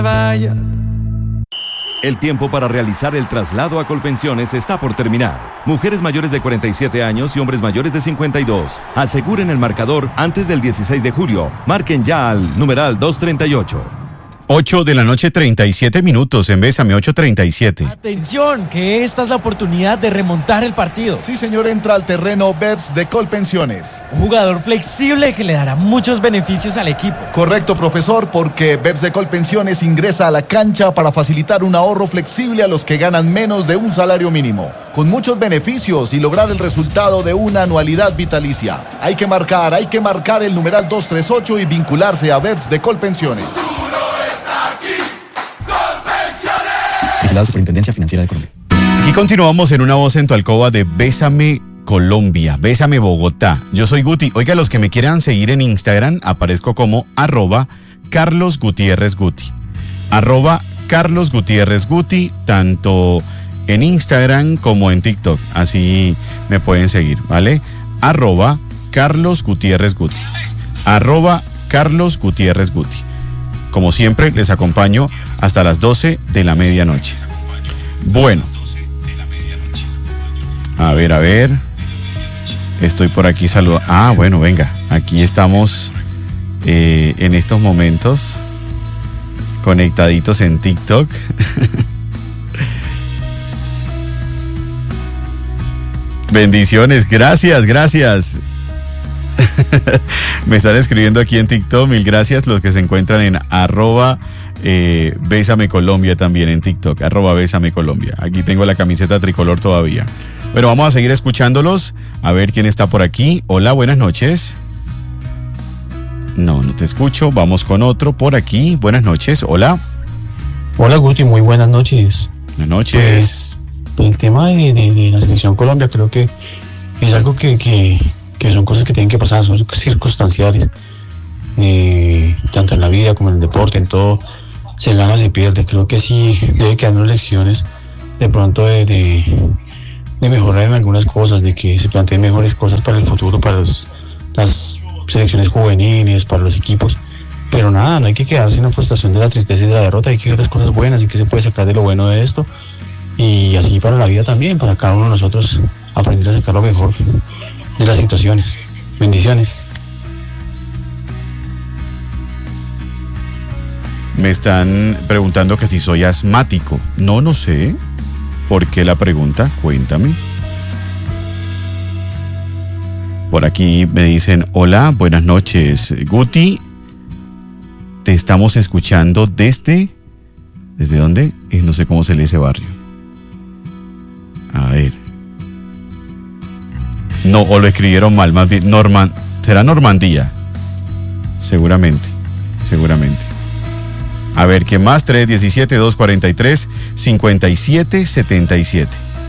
Vaya. El tiempo para realizar el traslado a Colpensiones está por terminar. Mujeres mayores de 47 años y hombres mayores de 52. Aseguren el marcador antes del 16 de julio. Marquen ya al numeral 238. 8 de la noche, 37 minutos. En Bésame, 8:37. Atención, que esta es la oportunidad de remontar el partido. Sí, señor, entra al terreno BEPS de Colpensiones. Un jugador flexible que le dará muchos beneficios al equipo. Correcto, profesor, porque BEPS de Colpensiones ingresa a la cancha para facilitar un ahorro flexible a los que ganan menos de un salario mínimo, con muchos beneficios y lograr el resultado de una anualidad vitalicia. Hay que marcar el numeral 238 y vincularse a BEPS de Colpensiones. La Superintendencia Financiera de Colombia. Y continuamos en Una Voz en tu Alcoba de Bésame Colombia, Bésame Bogotá. Yo soy Guti. Oiga, los que me quieran seguir en Instagram, aparezco como @CarlosGutiérrezGuti. @CarlosGutiérrezGuti, tanto en Instagram como en TikTok. Así me pueden seguir, ¿vale? @CarlosGutiérrezGuti. @CarlosGutiérrezGuti. Como siempre, les acompaño hasta las 12 de la medianoche. Bueno. A ver. Estoy por aquí saludando. Bueno, venga. Aquí estamos en estos momentos conectaditos en TikTok. Bendiciones. Gracias. Me están escribiendo aquí en TikTok, mil gracias. Los que se encuentran en @Bésame Colombia también en TikTok, @Bésame Colombia. Aquí tengo la camiseta tricolor todavía. Bueno, vamos a seguir escuchándolos, a ver quién está por aquí. Hola, buenas noches. No te escucho, vamos con otro por aquí. Buenas noches, hola. Hola Guti, muy buenas noches. Buenas noches. Pues el tema de la selección Colombia creo que es algo que son cosas que tienen que pasar, son circunstanciales, tanto en la vida como en el deporte, en todo, se gana o se pierde. Creo que sí debe quedarnos lecciones de pronto de mejorar en algunas cosas, de que se planteen mejores cosas para el futuro, para las selecciones juveniles, para los equipos, pero nada, no hay que quedarse en la frustración de la tristeza y de la derrota, hay que ver las cosas buenas y que se puede sacar de lo bueno de esto, y así para la vida también, para cada uno de nosotros aprender a sacar lo mejor de las situaciones. Bendiciones. Me están preguntando que si soy asmático. No sé. ¿Por qué la pregunta? Cuéntame. Por aquí me dicen, hola, buenas noches, Guti. Te estamos escuchando ¿desde dónde? No sé cómo se lee ese barrio. A ver. No, o lo escribieron mal, más bien será Normandía. Seguramente. A ver, ¿qué más? 317-243-5777.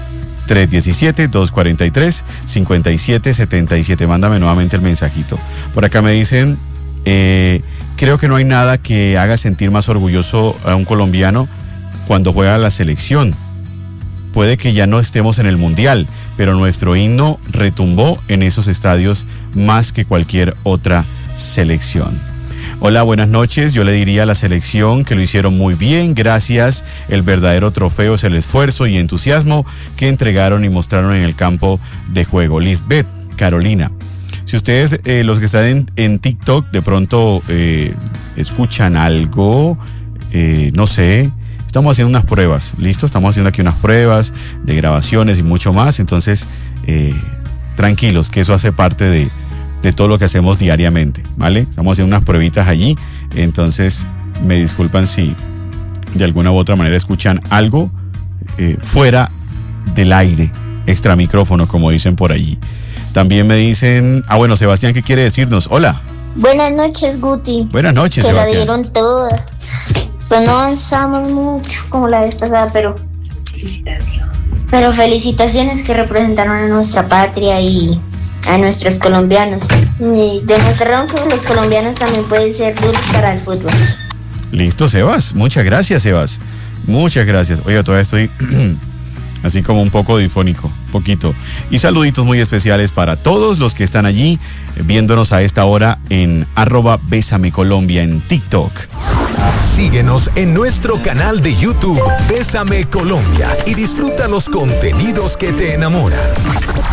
317-243-5777. Mándame nuevamente el mensajito. Por acá me dicen, creo que no hay nada que haga sentir más orgulloso a un colombiano cuando juega la selección. Puede que ya no estemos en el Mundial, pero nuestro himno retumbó en esos estadios más que cualquier otra selección. Hola, buenas noches. Yo le diría a la selección que lo hicieron muy bien, gracias. El verdadero trofeo es el esfuerzo y entusiasmo que entregaron y mostraron en el campo de juego. Lisbeth, Carolina. Si ustedes, los que están en TikTok, de pronto escuchan algo, no sé, estamos haciendo unas pruebas, ¿listo? Estamos haciendo aquí unas pruebas de grabaciones y mucho más, entonces tranquilos, que eso hace parte de todo lo que hacemos diariamente, ¿vale? Estamos haciendo unas pruebitas allí, entonces me disculpan si de alguna u otra manera escuchan algo fuera del aire, extra micrófono, como dicen por allí. También me dicen, bueno, Sebastián, ¿qué quiere decirnos? Hola. Buenas noches, Guti. Buenas noches, Sebastián. Que la Sebastián. dieron toda. Pues no avanzamos mucho como la vez pasada, pero felicitaciones que representaron a nuestra patria y a nuestros colombianos. Y demostraron que los colombianos también pueden ser duros para el fútbol. Listo, Sebas. Muchas gracias, Sebas. Muchas gracias. Oiga, todavía estoy así como un poco difónico, poquito. Y saluditos muy especiales para todos los que están allí viéndonos a esta hora en @BésameColombia en TikTok. Síguenos en nuestro canal de YouTube Bésame Colombia y disfruta los contenidos que te enamoran.